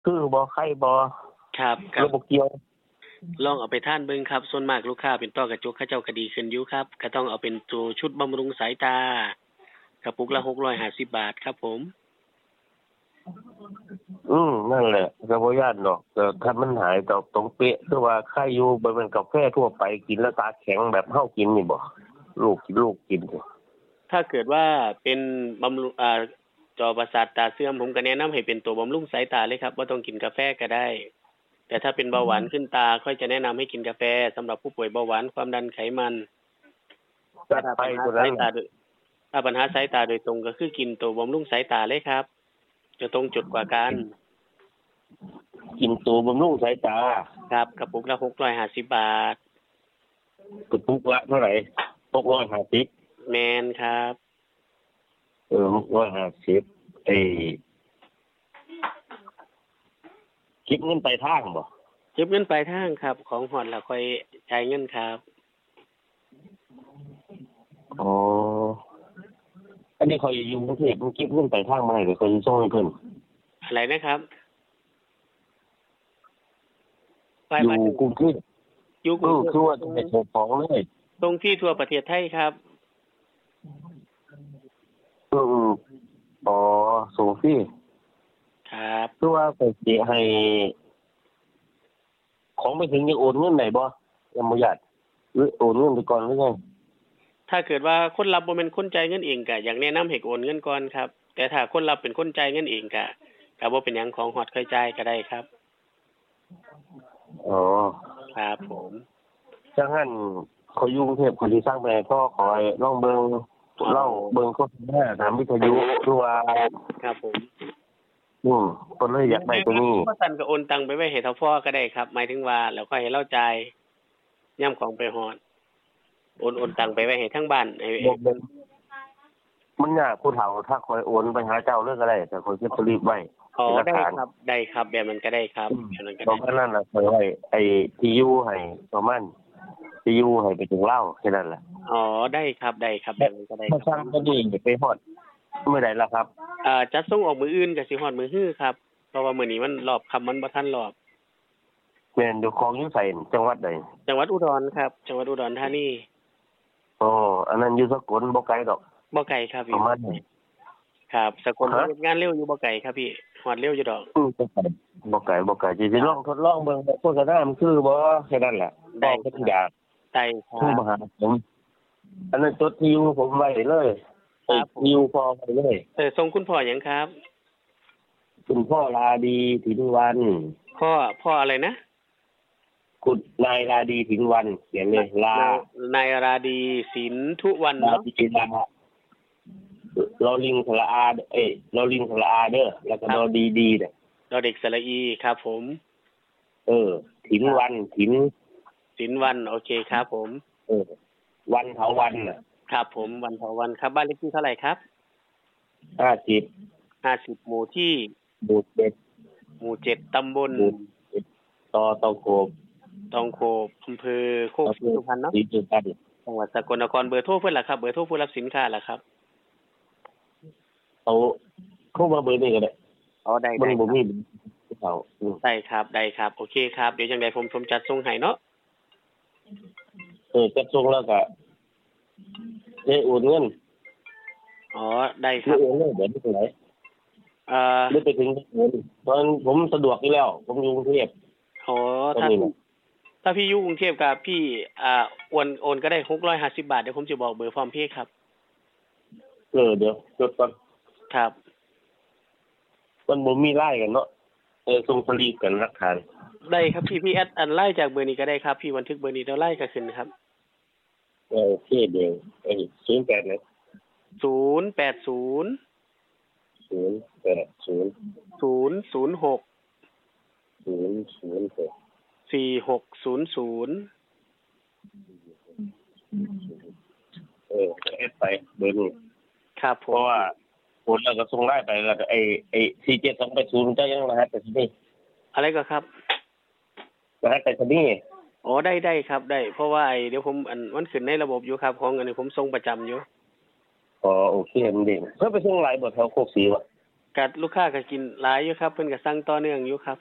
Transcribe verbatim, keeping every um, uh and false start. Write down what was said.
คือบ่ไข่บ่ครับครัระบบบเกี่ยวลองเอาไปทานเบิ่งครับส่วนมากลูกค้าเป็นต้อกระจกเขาเจ้าก็ดีขึ้นอยู่ครับก็ต้องเอาเป็นตัวชุดบำรุงสายตากระปุกละหกร้อยห้าสิบบาทครับผมอืมนั่นแหละก็บ่ย่านดอกแต่ถ้ามันหายตอกตรงเป๊ะคือว่าไข่อยู่บ่แม่นกาแฟทั่วไปกินแล้วตาแข็งแบบเฮากินนี่บ่ลูกลูกกินนี่ถ้าเกิดว่าเป็นบำรุงอ่าจอประสาทตาเสื่อมผมก็แนะนำให้เป็นตัวบำรุงสายตาเลยครับบ่ต้องกินกาแฟก็ได้แต่ถ้าเป็นเบาหวานขึ้นตาค่อยจะแนะนำให้กินกาแฟสำหรับผู้ป่วยเบาหวานความดันไขมันจัดถ้าไปปัญหาตัวสานั้ยนตาโดยถ้าปัญหาสายตาโดยตรงก็คือกินตัวบำรุงสายตาเลยครับจะตรงจุดกว่ากันกินตัวบำรุงสายตาครับกระปุกละหกร้อยห้าสิบบาทกระปุกละเท่าไหร่หกร้อยห้าสิบแมนครับเออหกร้อยห้าสิบไอ้คิดเงินไปลายทางบ่เก็บเงินปลายทางครับของหอดแล้วค่อยจ่ายเงินครับอ๋ออันนี้เขาอยู่กรุงเทพมันคิดเงินไปลายทางมาให้เดี๋ยวเขาจะส่งให้เพิ่นอะไรนะครับไปอยู่มาถึงกรุงเทพอยู่กเอรุงอเทพคือว่าจะไปส่งของเลยตรงที่ทั่วประเทศไทยครับเอออ๋อส่งฟรีครับคือว่าไปสิให้ ของไปถึงยังโอนเงินได้บ่ยังบ่ญาติหรือโอนเงินไปก่อนหรือไงถ้าเกิดว่าคนรับบ่แม่นคนจ่ายเงินเองก็อยากแนะนำให้โอนเงินก่อนครับแต่ถ้าคนรับเป็นคนจ่ายเงินเองก็ก็บ่เป็นหยังของฮอดค่อยจ่ายก็ได้ครับอ๋อครับผมจังงั้นเขาอยู่กรุงเทพเขาสิสั่งไปให้พ่อขอให้ลองเบิ่งเล่าเบิ่งโฆษณาตามวิทยุคือว่าครับผมอืมเพิ่นเลยอยากได้ตัวนี้บ่ซั่นก็โอนตังไปไว้ให้ทฟก็ได้ครับหมายถึงว่าแล้วค่อยให้เราจ่ายยามของไปฮอดโอนโอนตังไปไว้ให้ทางบ้านให้บ่เป็นมันยากผู้เฒ่าถ้าคอยโอนไปหาเจ้าเลยก็ได้แต่คอยเก็บสลิปไว้อ๋อเป็นหลักได้ฐานครับได้ครับแบบนั้นก็ได้ครับแบบนั้นก็เพราะได้ฉะนั้นน่ะคอยไว้ไอ้ที่อยู่ให้ประมาณที่อยู่ให้ไปถึงเล่าแค่นั้นแหละอ๋อได้ครับได้ครับแบบนั้นก็ได้คถ้ารับสั่งก็ดีไปฮอดเมื่อใดล่ะครับเอ่อจัดส่งออกมื้ออื่นก็สิฮอดมื้อฮื้อครับเพราะว่ามื้อนี้มันรอบค่ำมันบ่ทันรอบแม่นอยู่ของอยู่ไสจังหวัดใดจังหวัดอุดรครับจังหวัดอุดรธานีอ๋ออันนั้นอยู่สกลบ่ไกลดอกบ่ไกลครับปพี่ระมาณนี้ครับสกลฮะเฮ็ดงานเร็วอยู่บ่ไกลครับพี่ฮอดเร็วอยู่ดอกอืมบ่ไกลบ่ไกลบ่ไกลสิลองทดลองเบิ่งว่าโฆษณามันคือบ่แค่นั้นแหละได้ได้เป็นอยากได้คโทรรับมาหาผมอันนั้นจดที่อยู่ผมไว้เลยครับผมที่อยู่พอไว้เลยเออส่งคุณพ่อหยังครับคุณพ่อลาดีถินวันพ่อพ่ออะไรนะคุณนายลาดีถินวันเขียนเลยลานายนายราดีสินทุวันลาเนาะดีลาเราลิงสระอาเอ้ยเราลิงสระอาเด้อแล้วก็เราดีดีเนี่ยดอเด็กสระอีครับผมเออถินวันถินสินวันโอเคครับผมเออวันเถาวันน่ะครับผมวันเผาวันครับบ้านเลขที่เท่าไหร่ครับห้าสิบห้าสิบหมู่ที่บูดเด็ดหมู่เจ็ดตำบลบูดต่อตองโกบตองโคบอำเภอโคกศรีสุพรรณเนาะศรีสุพรรณจังหวัดสกลนครเบอร์โทรเพิ่นล่ะครับเบอร์โทรผู้รับสินค้าล่ะครับเอาเข้ามาเบอร์นี้ก็ได้อ๋อได้มันได้บ่มีเขาอืมได้ครับได้ครับโอเคครับเดี๋ยวจังไดผมผมจัดส่งให้เนาะเออจัดส่งแล้วก็ได้โอนเงินอ๋อได้คได้รับโอนเงินเดี๋ยวนี้เท่าไหร่เอ่อได้ไปถึงโอนตอนผมสะดวกอยู่แล้ว ผมอยู่กรุงเทพอ๋อถ้าถ้าพี่อยู่กรุงเทพกับพี่อ่าโอนโอนก็ได้หกร้อยห้าสิบบาทเดี๋ยวผมจะบอกเบอร์พร้อมเพย์ครับเออเดี๋ยวจดก่อนครับมันบ่มีไล่กันเนาะเออส่งสลิปกันหลักฐานได้ครับพี่พี่แอดอันไล่จากเบอร์นี้ก็ได้ครับพี่บันทึกเบอร์นี้แล้วไล่ก็ขึ้นครับเออโอเคเดี๋ยวเอ้ยศูนย์แปดนะศูนย์แปดศูนย์ศูนย์แปดศูนย์ศูนย์ศูนย์หกศูนย์ศูนย์หกสี่หกศูนย์ศูนย์เออแอดไปเบอร์นี้ครับผเพราะมว่าโอนแล้วก็ส่งไล่ไปแล้วก็ไอ้ไอ้สี่เจ็ดสองแปดศูนย์เจ้ายังรหัสไปที่นี่อะไรก็ครับรหัสไปที่นี่อ๋อได้ได้ครับได้เพราะว่าไอ้เดี๋ยวผมอันมันขึ้นในระบบอยู่ครับของอันนี้ผมส่งประจำอยู่อ๋อโอเคมันเด้งเพิ่นไปส่งไลน์บ่แถวโคกศรีวะก็ลูกค้าก็กินหลายอยู่ครับเพิ่นก็สั่งต่อเนื่องอยู่ครับ